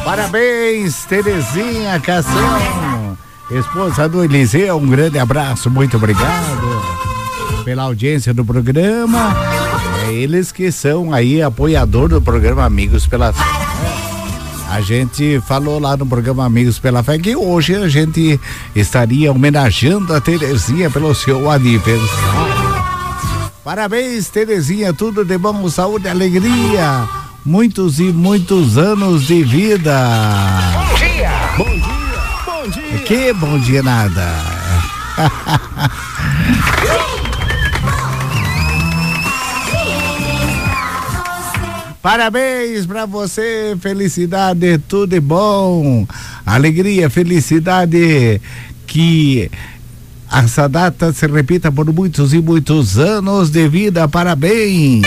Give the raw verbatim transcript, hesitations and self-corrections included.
Parabéns, Terezinha Cação, esposa do Eliseu, um grande abraço, muito obrigado pela audiência do programa. É eles que são aí apoiador do programa Amigos pela Fé. A gente falou lá no programa Amigos pela Fé que hoje a gente estaria homenageando a Terezinha pelo seu aniversário. Parabéns, Terezinha, tudo de bom, saúde e alegria. Muitos e muitos anos de vida. Bom dia! Bom dia! Bom dia! Que bom dia nada. Parabéns pra você, felicidade, tudo de bom. Alegria, felicidade, que essa data se repita por muitos e muitos anos de vida. Parabéns!